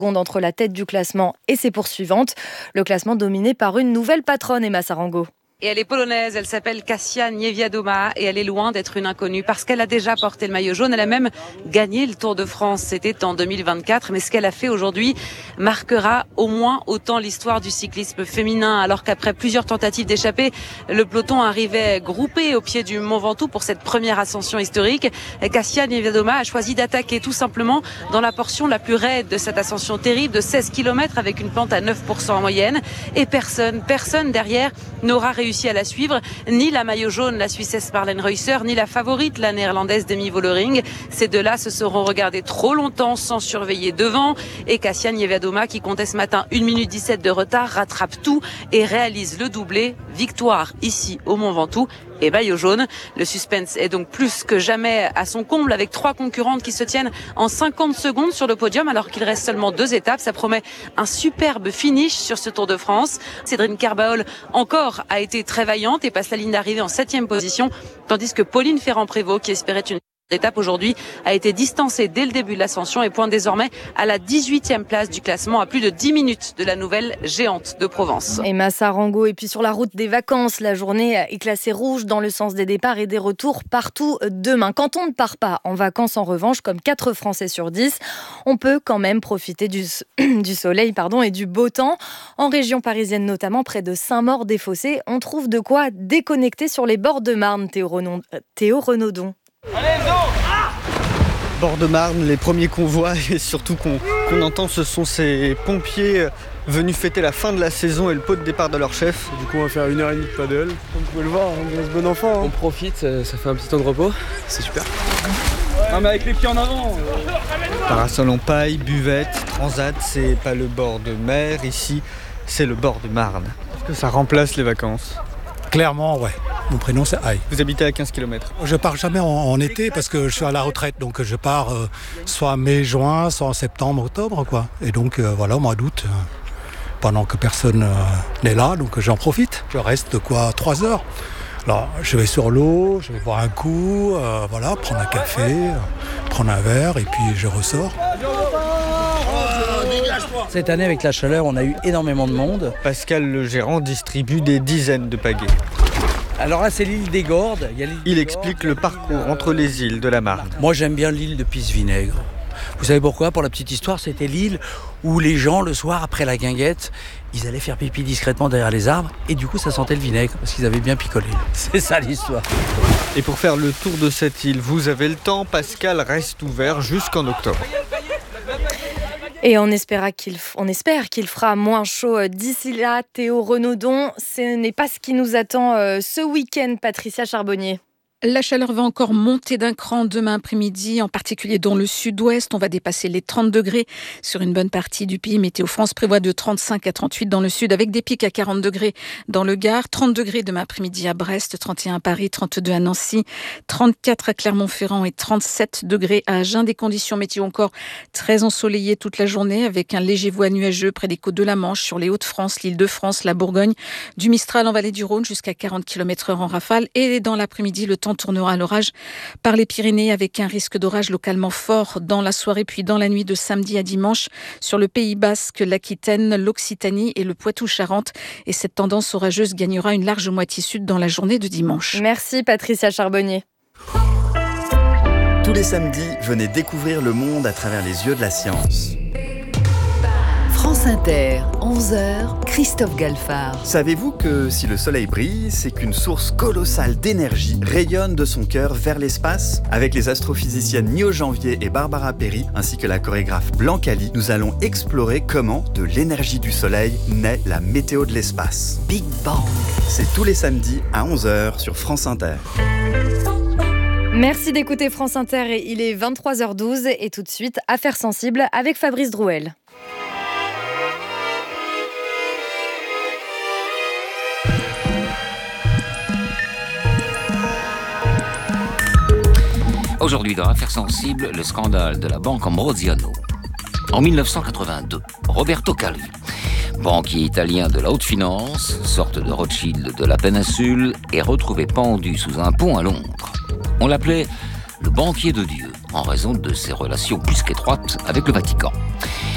entre la tête du classement et ses poursuivantes. Le classement dominé par une nouvelle patronne, Emma Sarango. Et elle est polonaise, elle s'appelle Kasia Niewiadoma et elle est loin d'être une inconnue parce qu'elle a déjà porté le maillot jaune. Elle a même gagné le Tour de France, c'était en 2024. Mais ce qu'elle a fait aujourd'hui marquera au moins autant l'histoire du cyclisme féminin. Alors qu'après plusieurs tentatives d'échapper, le peloton arrivait groupé au pied du Mont Ventoux pour cette première ascension historique. Kasia Niewiadoma a choisi d'attaquer tout simplement dans la portion la plus raide de cette ascension terrible de 16 km avec une pente à 9% en moyenne. Et personne derrière n'aura réussi à la suivre, ni la maillot jaune, la Suissesse Marlène Reusser, ni la favorite, la néerlandaise Demi Vollering. Ces deux-là se seront regardés trop longtemps sans surveiller devant. Et Kasia Niewiadoma, qui comptait ce matin 1 minute 17 de retard, rattrape tout et réalise le doublé. Victoire ici au Mont Ventoux et maillot jaune. Le suspense est donc plus que jamais à son comble avec 3 concurrentes qui se tiennent en 50 secondes sur le podium alors qu'il reste seulement 2 étapes. Ça promet un superbe finish sur ce Tour de France. Cédrine Carbaol encore a été très vaillante et passe la ligne d'arrivée en 7e position, tandis que Pauline Ferrand-Prévot, qui espérait une étape aujourd'hui, a été distancée dès le début de l'ascension et pointe désormais à la 18e place du classement, à plus de 10 minutes de la nouvelle géante de Provence. Emma Sarango, et puis sur la route des vacances, la journée est classée rouge dans le sens des départs et des retours partout demain. Quand on ne part pas en vacances, en revanche, comme 4 Français sur 10, on peut quand même profiter du soleil et du beau temps. En région parisienne notamment, près de Saint-Maur-des-Fossés, on trouve de quoi déconnecter sur les bords de Marne. Théo Renaudon. Bord de Marne, les premiers convois et surtout qu'on entend, ce sont ces pompiers venus fêter la fin de la saison et le pot de départ de leur chef. Du coup on va faire 1h30 de paddle. Comme vous pouvez le voir, on est bon enfant. On profite, ça fait un petit temps de repos, c'est super. Non mais avec les pieds en avant. Parasol en paille, buvette, transat, c'est pas le bord de mer ici, c'est le bord de Marne. Est-ce que ça remplace les vacances ? Clairement, ouais. Mon prénom, c'est Aïe. Vous habitez à 15 km. Je pars jamais en été parce que je suis à la retraite. Donc, je pars soit mai, juin, soit en septembre, octobre, quoi. Et donc, voilà, au mois d'août, pendant que personne n'est là, donc j'en profite. Je reste, 3 heures. Alors, je vais sur l'eau, je vais boire un coup, prendre un café, prendre un verre, et puis je ressors. Cette année, avec la chaleur, on a eu énormément de monde. Pascal, le gérant, distribue des dizaines de pagaies. Alors là, c'est l'île des Gordes. Il explique le parcours entre les îles de la Marne. Moi, j'aime bien l'île de Pisse-Vinaigre. Vous savez pourquoi ? Pour la petite histoire, c'était l'île où les gens, le soir, après la guinguette, ils allaient faire pipi discrètement derrière les arbres et du coup, ça sentait le vinaigre parce qu'ils avaient bien picolé. C'est ça l'histoire. Et pour faire le tour de cette île, vous avez le temps. Pascal reste ouvert jusqu'en octobre. Et on espère qu'il fera moins chaud d'ici là. Théo Renaudon, ce n'est pas ce qui nous attend ce week-end, Patricia Charbonnier. La chaleur va encore monter d'un cran demain après-midi, en particulier dans le sud-ouest. On va dépasser les 30 degrés sur une bonne partie du pays. Météo France prévoit de 35 à 38 dans le sud, avec des pics à 40 degrés dans le Gard. 30 degrés demain après-midi à Brest, 31 à Paris, 32 à Nancy, 34 à Clermont-Ferrand et 37 degrés à Agen. Des conditions météo encore très ensoleillées toute la journée, avec un léger voile nuageux près des côtes de la Manche, sur les Hauts-de-France, l'Île-de-France, la Bourgogne, du Mistral en vallée du Rhône jusqu'à 40 km/h en rafale. Et dans l'après-midi, le temps tournera à l'orage par les Pyrénées, avec un risque d'orage localement fort dans la soirée puis dans la nuit de samedi à dimanche sur le Pays Basque, l'Aquitaine, l'Occitanie et le Poitou-Charentes. Et cette tendance orageuse gagnera une large moitié sud dans la journée de dimanche. Merci Patricia Charbonnier. Tous les samedis, venez découvrir le monde à travers les yeux de la science. France Inter, 11h, Christophe Galfard. Savez-vous que si le soleil brille, c'est qu'une source colossale d'énergie rayonne de son cœur vers l'espace ? Avec les astrophysiciennes Mio Janvier et Barbara Perry, ainsi que la chorégraphe Blancali, nous allons explorer comment, de l'énergie du soleil, naît la météo de l'espace. Big Bang. C'est tous les samedis à 11h sur France Inter. Merci d'écouter France Inter. Il est 23h12 et tout de suite, Affaires sensibles avec Fabrice Drouel. Aujourd'hui, dans Affaires sensibles, le scandale de la banque Ambrosiano. En 1982, Roberto Calvi, banquier italien de la haute finance, sorte de Rothschild de la péninsule, est retrouvé pendu sous un pont à Londres. On l'appelait le banquier de Dieu, en raison de ses relations plus qu'étroites avec le Vatican.